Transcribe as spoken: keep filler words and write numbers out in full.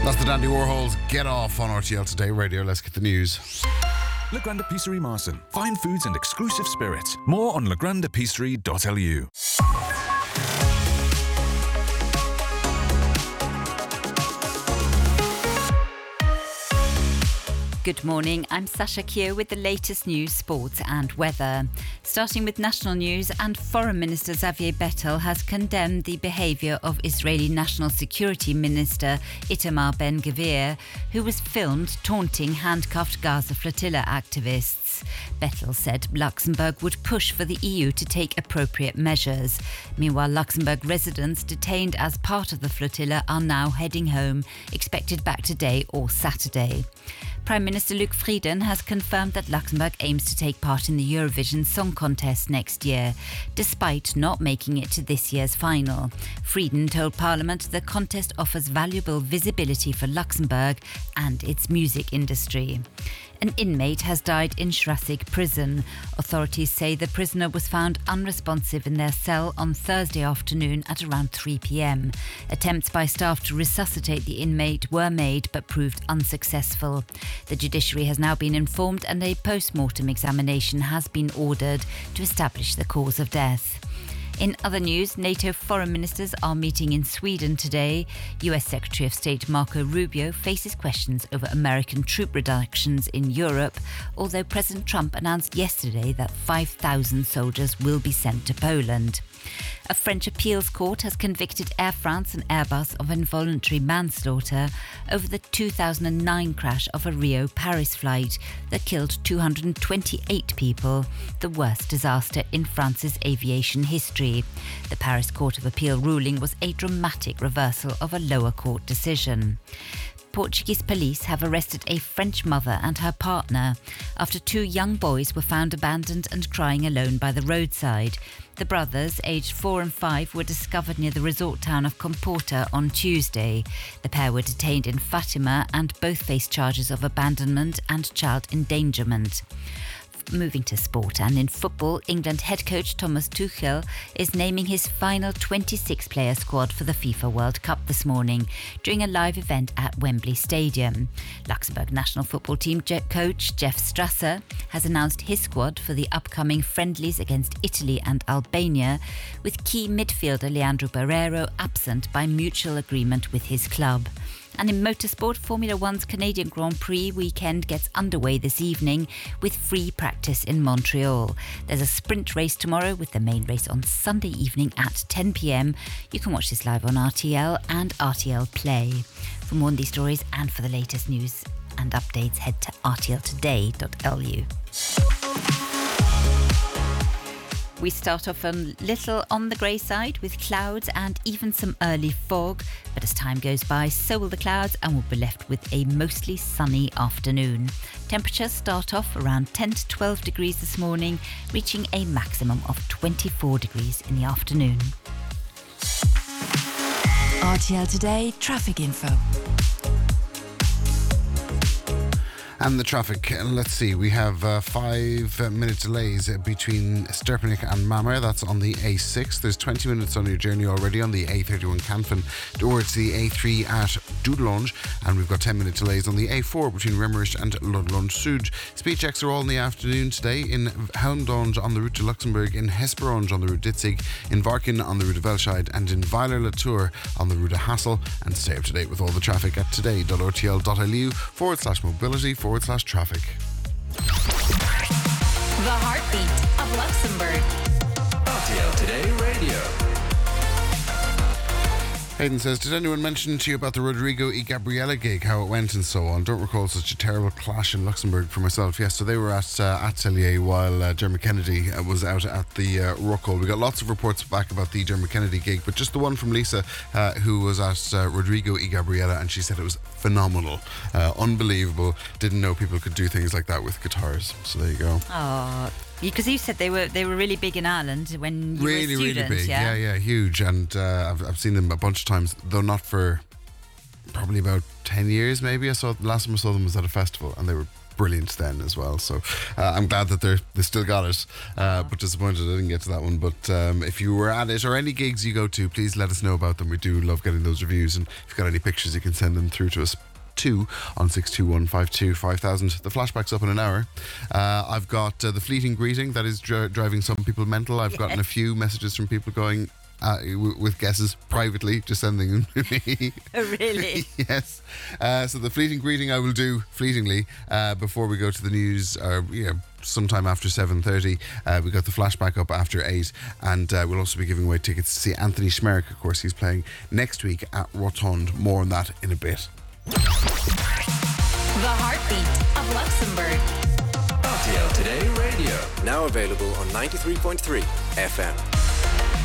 That's the Dandy Warhols. Get off on R T L Today Radio. Let's get the news. La Grande Épicerie Marson. Fine foods and exclusive spirits. More on la grande épicerie dot l u. Good morning, I'm Sasha Keogh with the latest news, sports and weather. Starting with national news, and Foreign Minister Xavier Bettel has condemned the behaviour of Israeli National Security Minister Itamar Ben-Gvir, who was filmed taunting handcuffed Gaza flotilla activists. Bettel said Luxembourg would push for the E U to take appropriate measures. Meanwhile, Luxembourg residents detained as part of the flotilla are now heading home, expected back today or Saturday. Prime Minister Luc Frieden has confirmed that Luxembourg aims to take part in the Eurovision Song Contest next year, despite not making it to this year's final. Frieden told Parliament the contest offers valuable visibility for Luxembourg and its music industry. An inmate has died in Schrassig prison. Authorities say the prisoner was found unresponsive in their cell on Thursday afternoon at around three p.m. Attempts by staff to resuscitate the inmate were made but proved unsuccessful. The judiciary has now been informed and a post-mortem examination has been ordered to establish the cause of death. In other news, NATO foreign ministers are meeting in Sweden today. U S Secretary of State Marco Rubio faces questions over American troop reductions in Europe, although President Trump announced yesterday that five thousand soldiers will be sent to Poland. A French appeals court has convicted Air France and Airbus of involuntary manslaughter over the two thousand nine crash of a Rio-Paris flight that killed two hundred twenty-eight people, the worst disaster in France's aviation history. The Paris Court of Appeal ruling was a dramatic reversal of a lower court decision. Portuguese police have arrested a French mother and her partner after two young boys were found abandoned and crying alone by the roadside. The brothers, aged four and five, were discovered near the resort town of Comporta on Tuesday. The pair were detained in Fatima and both face charges of abandonment and child endangerment. Moving to sport, and in football, England head coach Thomas Tuchel is naming his final twenty-six player squad for the FIFA World Cup this morning during a live event at Wembley Stadium. Luxembourg national football team coach Jeff Strasser has announced his squad for the upcoming friendlies against Italy and Albania, with key midfielder Leandro Barreiro absent by mutual agreement with his club. And in motorsport, Formula One's Canadian Grand Prix weekend gets underway this evening with free practice in Montreal. There's a sprint race tomorrow with the main race on Sunday evening at ten p.m. You can watch this live on R T L and R T L Play. For more on these stories and for the latest news and updates, head to r t l today dot l u. We start off a little on the grey side with clouds and even some early fog, but as time goes by, so will the clouds and we'll be left with a mostly sunny afternoon. Temperatures start off around ten to twelve degrees this morning, reaching a maximum of twenty-four degrees in the afternoon. R T L Today traffic info. And the traffic, let's see, we have uh, five uh, minute delays between Sterpenick and Mamre. That's on the A six. There's twenty minutes on your journey already on the A thirty-one Canfin towards the A three at Dudelange, and we've got ten minute delays on the A four between Remmerich and Ludlund Sud. Speed checks are all in the afternoon today in Helmdonge on the route to Luxembourg, in Hesperonge on the route Ditzig, in Varkin on the route of Velscheid, and in Weiler-la-Tour on the route of Hassel. And stay up to date with all the traffic at today dot r t l dot l u forward slash mobility forward slash traffic. The heartbeat of Luxembourg. R T L Today Radio. Hayden says, did anyone mention to you about the Rodrigo y Gabriela gig, how it went and so on? Don't recall such a terrible clash in Luxembourg for myself. Yes, so they were at uh, Atelier while uh, Dermot Kennedy uh, was out at the uh, Rockall. We got lots of reports back about the Dermot Kennedy gig, but just the one from Lisa, uh, who was at uh, Rodrigo y Gabriela, and she said it was phenomenal, uh, unbelievable. Didn't know people could do things like that with guitars. So there you go. Oh, because you said they were they were really big in Ireland when you really, were a student. Really big, yeah, yeah, yeah, huge. And uh, I've, I've seen them a bunch of times, though not for probably about ten years maybe. I saw, the last time I saw them was at a festival, and they were brilliant then as well. So uh, I'm glad that they're they still got it, uh, but disappointed I didn't get to that one. But um, if you were at it or any gigs you go to, please let us know about them. We do love getting those reviews, and if you've got any pictures you can send them through to us too on six two one five two five thousand. The flashback's up in an hour. uh, I've got uh, the fleeting greeting that is dri- driving some people mental. I've gotten a few messages from people going Uh, w- with guesses privately, just sending them to me. Oh, really? Yes. Uh, so the fleeting greeting I will do fleetingly uh, before we go to the news, or you know, sometime after seven thirty. Uh, we got the flashback up after eight, and uh, we'll also be giving away tickets to see Anthony Schmerich. Of course, he's playing next week at Rotund. More on that in a bit. The heartbeat of Luxembourg. R T L Today Radio. Now available on ninety-three point three F M.